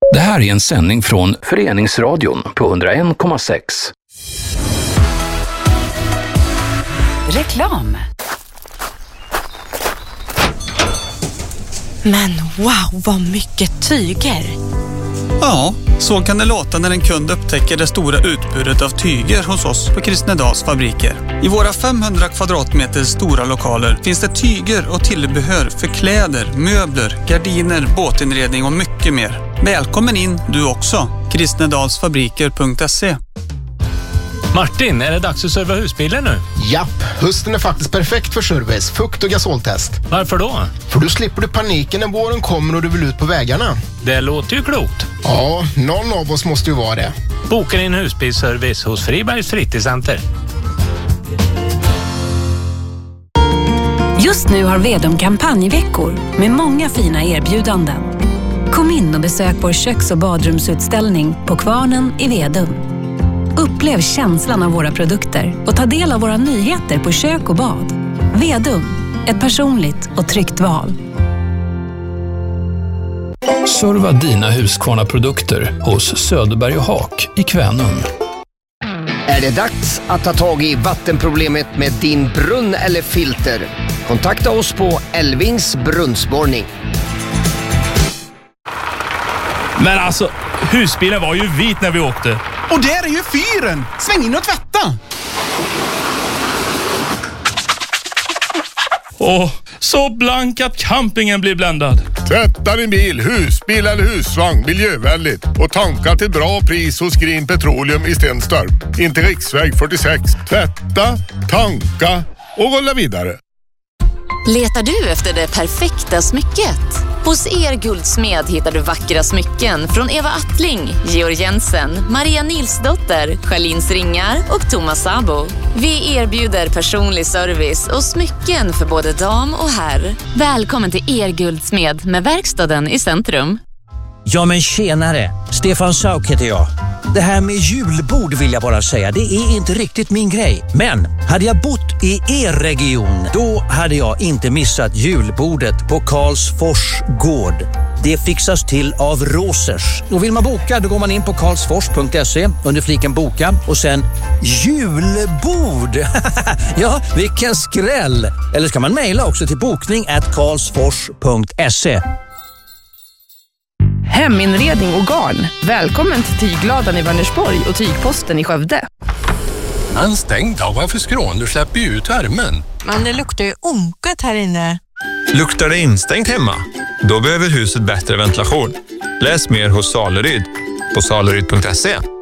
Det här är en sändning från Föreningsradion på 101,6. Reklam. Men wow, vad mycket tyger! Ja, så kan det låta när en kund upptäcker det stora utbudet av tyger hos oss på Kristnedals fabriker. I våra 500 kvadratmeter stora lokaler finns det tyger och tillbehör för kläder, möbler, gardiner, båtinredning och mycket mer. Välkommen in du också. Kristnedalsfabriker.se. Martin, är det dags att serva husbilen nu? Japp, hösten är faktiskt perfekt för service, fukt- och gasoltest. Varför då? För då slipper du paniken när våren kommer och du vill ut på vägarna. Det låter ju klokt. Ja, någon av oss måste ju vara det. Boka din husbilsservice hos Fribergs fritidscenter. Just nu har Vedum kampanjveckor med många fina erbjudanden. Kom in och besök vår köks- och badrumsutställning på Kvarnen i Vedum. Upplev känslan av våra produkter och ta del av våra nyheter på kök och bad. Vedum, ett personligt och tryggt val. Serva dina Husqvarna-produkter hos Söderberg och Haak i Kvänum. Är det dags att ta tag i vattenproblemet med din brunn eller filter? Kontakta oss på Elvings brunnsborrning. Men alltså, husbilen var ju vit när vi åkte. Och där är ju fyren! Sväng in och tvätta! Åh, så blank att campingen blir bländad. Tvätta din bil, husbil eller husvagn miljövänligt och tanka till bra pris hos Green Petroleum i Stenstorp. Inte riksväg 46. Tvätta, tanka och rulla vidare. Letar du efter det perfekta smycket? Hos Guldsmed hittar du vackra smycken från Eva Attling, Georg Jensen, Maria Nilsdotter, Charlins Ringar och Thomas Sabo. Vi erbjuder personlig service och smycken för både dam och herr. Välkommen till Guldsmed med verkstaden i centrum. Ja men tjenare, Stefan Sauk heter jag. Det här med julbord vill jag bara säga, det är inte riktigt min grej. Men hade jag bott i er region, då hade jag inte missat julbordet på Karlsfors gård. Det fixas till av Rosers. Och vill man boka, då går man in på karlsfors.se under fliken boka och sen julbord. Ja, vilken skräll. Eller ska man mejla också till bokning@karlsfors.se. Heminredning och garn. Välkommen till Tygladan i Vänersborg och Tygposten i Skövde. En stängd dag, varför skrån? Du släpper ju ut värmen. Men det luktar ju onkat här inne. Luktar det instängt hemma? Då behöver huset bättre ventilation. Läs mer hos Saleryd på saleryd.se.